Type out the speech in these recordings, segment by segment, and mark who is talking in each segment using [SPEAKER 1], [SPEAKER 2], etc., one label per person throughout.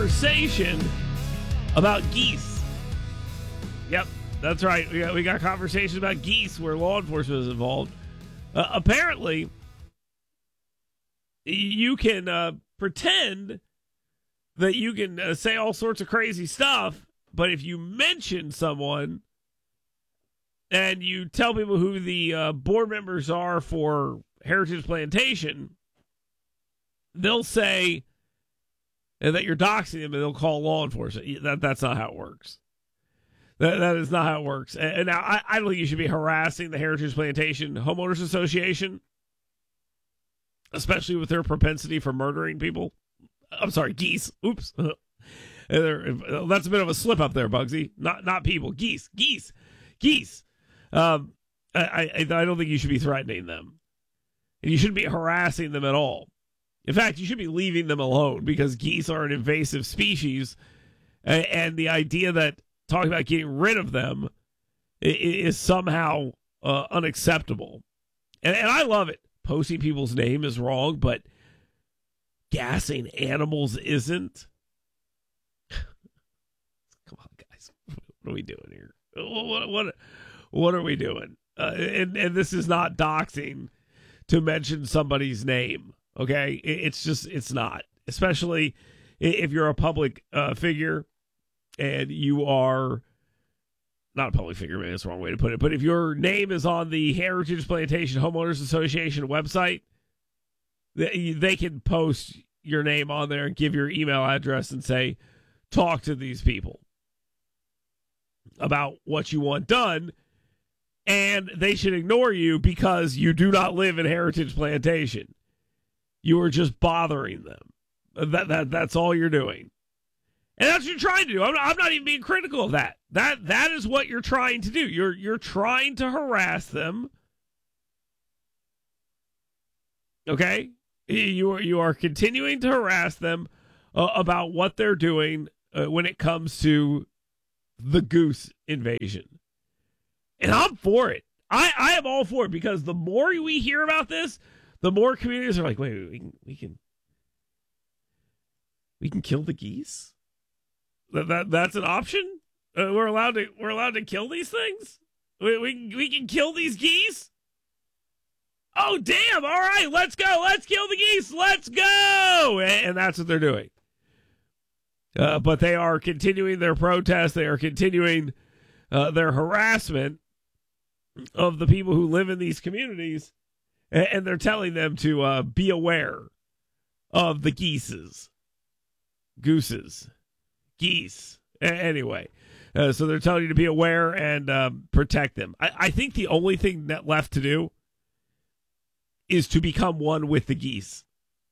[SPEAKER 1] conversation about geese. Yep, that's right. We got conversations about geese where law enforcement is involved. Apparently, you can pretend that you can say all sorts of crazy stuff, but if you mention someone and you tell people who the board members are for Heritage Plantation, they'll say that you're doxing them and they'll call law enforcement. That's not how it works. That is not how it works. And now I don't think you should be harassing the Heritage Plantation Homeowners Association, especially with their propensity for murdering people. I'm sorry, geese. Oops. That's a bit of a slip up there, Bugsy. Not people. Geese. I don't think you should be threatening them. And you shouldn't be harassing them at all. In fact, you should be leaving them alone because geese are an invasive species. And the idea that talking about getting rid of them is somehow unacceptable. And I love it. Posting people's name is wrong, but gassing animals isn't. Come on, guys. What are we doing here? What are we doing? And this is not doxing to mention somebody's name, okay? It's not. Especially if you're a public figure and you are not a public figure, maybe that's the wrong way to put it, but if your name is on the Heritage Plantation Homeowners Association website, they can post your name on there and give your email address and say, talk to these people about what you want done, and they should ignore you because you do not live in Heritage Plantation. You are just bothering them. That's all you're doing. And that's what you're trying to do. I'm not even being critical of that. That is what you're trying to do. You're trying to harass them. Okay? You are continuing to harass them about what they're doing when it comes to the goose invasion. And I'm for it. I am all for it because the more we hear about this, the more communities are like, wait, we can kill the geese? That's an option? We're allowed to kill these things? We can kill these geese? Oh, damn. All right, let's go. Let's kill the geese. Let's go. And that's what they're doing. But they are continuing their protest. They are continuing their harassment of the people who live in these communities. And they're telling them to be aware of the gooses. Geese. Anyway. So they're telling you to be aware and protect them. I think the only thing that left to do is to become one with the geese.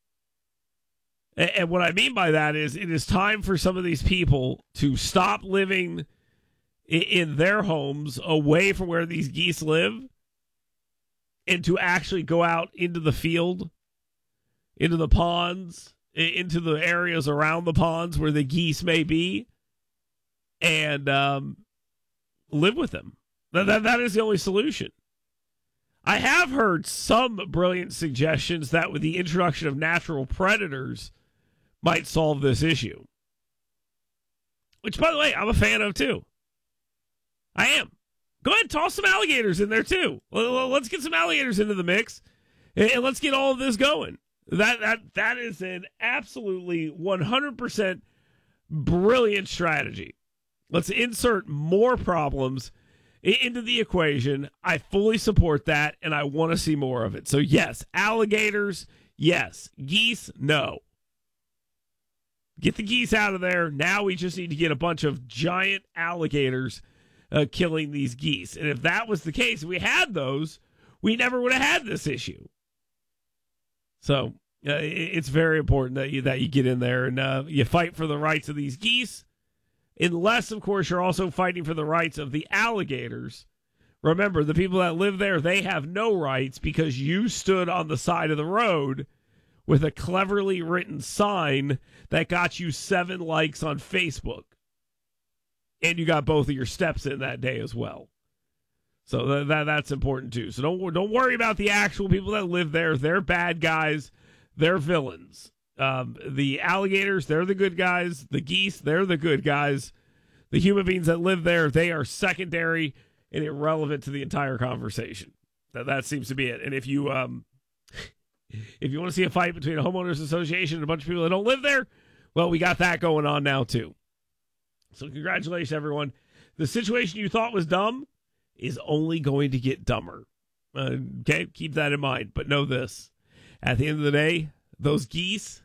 [SPEAKER 1] And what I mean by that is it is time for some of these people to stop living in their homes away from where these geese live and to actually go out into the field, into the ponds, into the areas around the ponds where the geese may be, and live with them. That is the only solution. I have heard some brilliant suggestions that with the introduction of natural predators might solve this issue. Which, by the way, I'm a fan of, too. I am. Go ahead and toss some alligators in there, too. Let's get some alligators into the mix, and let's get all of this going. That is an absolutely 100% brilliant strategy. Let's insert more problems into the equation. I fully support that, and I want to see more of it. So, yes, alligators, yes. Geese, no. Get the geese out of there. Now we just need to get a bunch of giant alligators killing these geese. And if that was the case, if we had those, we never would have had this issue. So it's very important that you get in there and you fight for the rights of these geese. Unless, of course, you're also fighting for the rights of the alligators. Remember, the people that live there, they have no rights because you stood on the side of the road with a cleverly written sign that got you 7 likes on Facebook. And you got both of your steps in that day as well. So that's important, too. So don't worry about the actual people that live there. They're bad guys. They're villains. The alligators, they're the good guys. The geese, they're the good guys. The human beings that live there, they are secondary and irrelevant to the entire conversation. That seems to be it. And if you want to see a fight between a homeowners association and a bunch of people that don't live there, well, we got that going on now too. So congratulations, everyone. The situation you thought was dumb is only going to get dumber. Okay, keep that in mind. But know this: at the end of the day, those geese,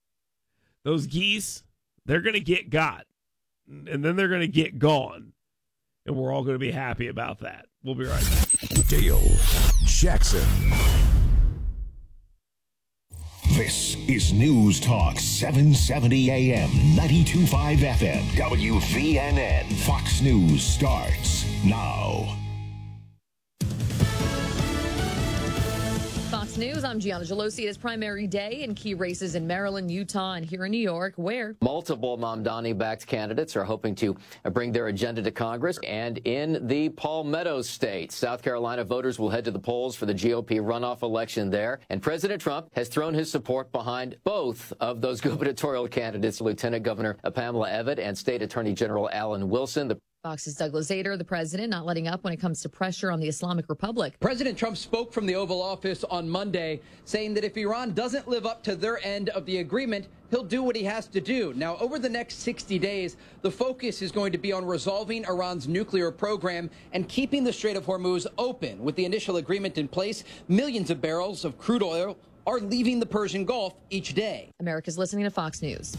[SPEAKER 1] they're going to got, and then they're going to get gone. And we're all going to be happy about that. We'll be right back.
[SPEAKER 2] Dale Jackson.
[SPEAKER 3] This is News Talk 770 AM, 92.5 FM, WVNN. Fox News starts now.
[SPEAKER 4] Fox News, I'm Gianna Gelosi. It is primary day in key races in Maryland, Utah, and here in New York, where
[SPEAKER 5] multiple Mamdani-backed candidates are hoping to bring their agenda to Congress. And in the Palmetto State, South Carolina, voters will head to the polls for the GOP runoff election there. And President Trump has thrown his support behind both of those gubernatorial candidates, Lieutenant Governor Pamela Evette and State Attorney General Alan Wilson.
[SPEAKER 4] Fox's Douglas Zader, the president, not letting up when it comes to pressure on the Islamic Republic.
[SPEAKER 6] President Trump spoke from the Oval Office on Monday, saying that if Iran doesn't live up to their end of the agreement, he'll do what he has to do. Now, over the next 60 days, the focus is going to be on resolving Iran's nuclear program and keeping the Strait of Hormuz open. With the initial agreement in place, millions of barrels of crude oil are leaving the Persian Gulf each day.
[SPEAKER 4] America's listening to Fox News.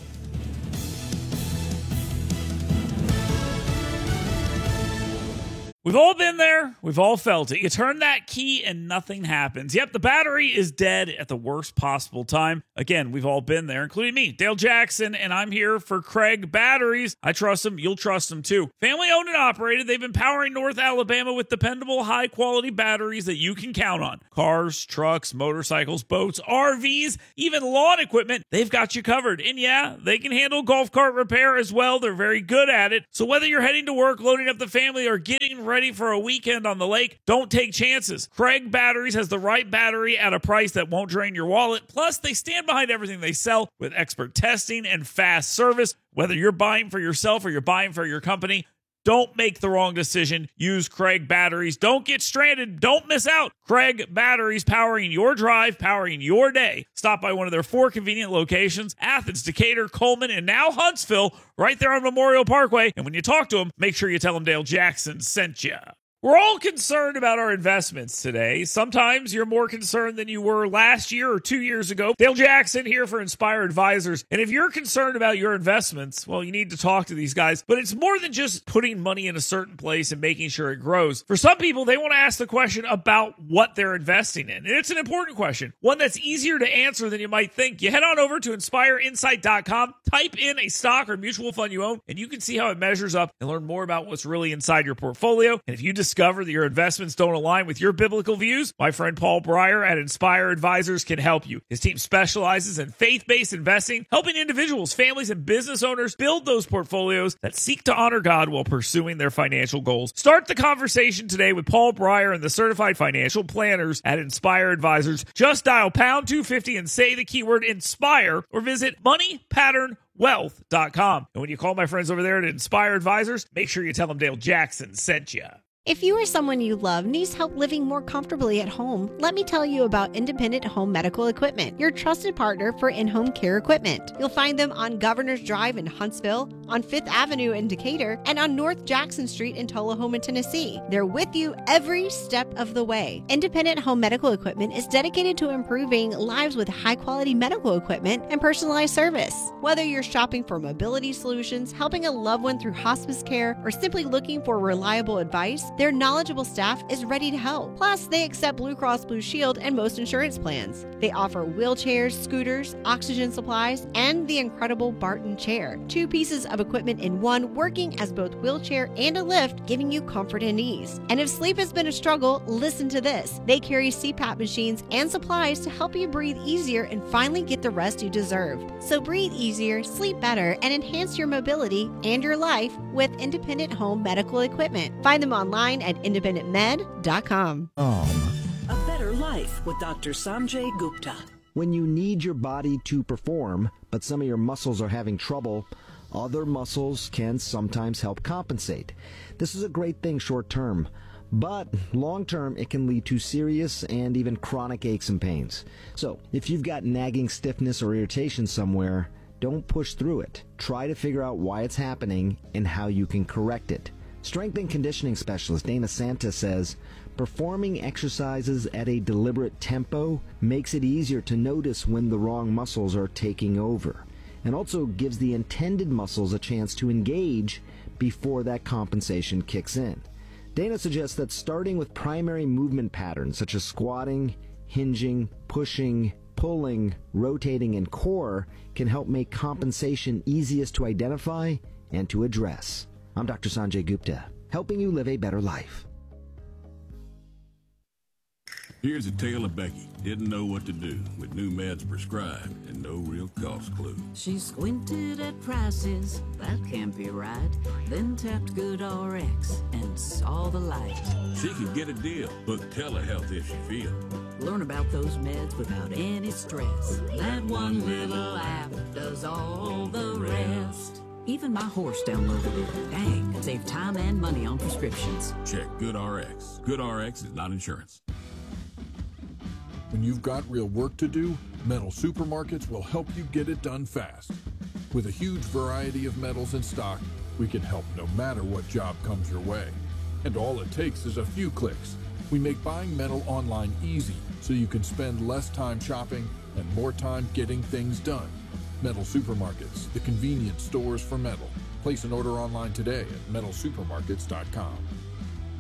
[SPEAKER 7] We've all been there. We've all felt it. You turn that key and nothing happens. Yep, the battery is dead at the worst possible time. Again, we've all been there, including me, Dale Jackson, and I'm here for Craig Batteries. I trust them. You'll trust them too. Family owned and operated. They've been powering North Alabama with dependable, high-quality batteries that you can count on. Cars, trucks, motorcycles, boats, RVs, even lawn equipment. They've got you covered. And yeah, they can handle golf cart repair as well. They're very good at it. So whether you're heading to work, loading up the family, or getting ready for a weekend on the lake, don't take chances. Craig Batteries has the right battery at a price that won't drain your wallet. Plus, they stand behind everything they sell with expert testing and fast service. Whether you're buying for yourself or you're buying for your company, don't make the wrong decision. Use Craig Batteries. Don't get stranded. Don't miss out. Craig Batteries, powering your drive, powering your day. Stop by one of their 4 convenient locations: Athens, Decatur, Coleman, and now Huntsville, right there on Memorial Parkway. And when you talk to them, make sure you tell them Dale Jackson sent you. We're all concerned about our investments today. Sometimes you're more concerned than you were last year or 2 years ago. Dale Jackson here for Inspire Advisors. And if you're concerned about your investments, well, you need to talk to these guys. But it's more than just putting money in a certain place and making sure it grows. For some people, they want to ask the question about what they're investing in. And it's an important question, one that's easier to answer than you might think. You head on over to inspireinsight.com, type in a stock or mutual fund you own, and you can see how it measures up and learn more about what's really inside your portfolio. And if you discover that your investments don't align with your biblical views, my friend Paul Breyer at Inspire Advisors can help you. His team specializes in faith-based investing, helping individuals, families, and business owners build those portfolios that seek to honor God while pursuing their financial goals. Start the conversation today with Paul Breyer and the certified financial planners at Inspire Advisors. Just dial pound 250 and say the keyword INSPIRE, or visit moneypatternwealth.com. And when you call my friends over there at Inspire Advisors, make sure you tell them Dale Jackson sent you.
[SPEAKER 8] If you or someone you love needs help living more comfortably at home, let me tell you about Independent Home Medical Equipment, your trusted partner for in-home care equipment. You'll find them on Governor's Drive in Huntsville, on 5th Avenue in Decatur, and on North Jackson Street in Tullahoma, Tennessee. They're with you every step of the way. Independent Home Medical Equipment is dedicated to improving lives with high-quality medical equipment and personalized service. Whether you're shopping for mobility solutions, helping a loved one through hospice care, or simply looking for reliable advice, their knowledgeable staff is ready to help. Plus, they accept Blue Cross Blue Shield and most insurance plans. They offer wheelchairs, scooters, oxygen supplies, and the incredible Barton chair. 2 pieces of equipment in one, working as both wheelchair and a lift, giving you comfort and ease. And if sleep has been a struggle, listen to this. They carry CPAP machines and supplies to help you breathe easier and finally get the rest you deserve. So breathe easier, sleep better, and enhance your mobility and your life with Independent Home Medical Equipment. Find them online at independentmed.com.
[SPEAKER 9] A better life with Dr. Sanjay Gupta. When you need your body to perform, but some of your muscles are having trouble, other muscles can sometimes help compensate. This is a great thing short term, but long term it can lead to serious and even chronic aches and pains. So, if you've got nagging stiffness or irritation somewhere, don't push through it. Try to figure out why it's happening and how you can correct it. Strength and conditioning specialist Dana Santa says, performing exercises at a deliberate tempo makes it easier to notice when the wrong muscles are taking over, and also gives the intended muscles a chance to engage before that compensation kicks in. Dana suggests that starting with primary movement patterns such as squatting, hinging, pushing, pulling, rotating, and core can help make compensation easiest to identify and to address. I'm Dr. Sanjay Gupta, helping you live a better life.
[SPEAKER 10] Here's a tale of Becky. Didn't know what to do with new meds prescribed and no real cost clue.
[SPEAKER 11] She squinted at prices, that can't be right. Then tapped GoodRx and saw the light.
[SPEAKER 10] She could get a deal. Book telehealth if she feels.
[SPEAKER 11] Learn about those meds without any stress. That one little app does all the rest. Even my horse downloaded it. Dang, save time and money on prescriptions.
[SPEAKER 10] Check GoodRx. GoodRx is not insurance.
[SPEAKER 12] When you've got real work to do, Metal Supermarkets will help you get it done fast. With a huge variety of metals in stock, we can help no matter what job comes your way. And all it takes is a few clicks. We make buying metal online easy, so you can spend less time shopping and more time getting things done. Metal Supermarkets, the convenience stores for metal. Place an order online today at metalsupermarkets.com.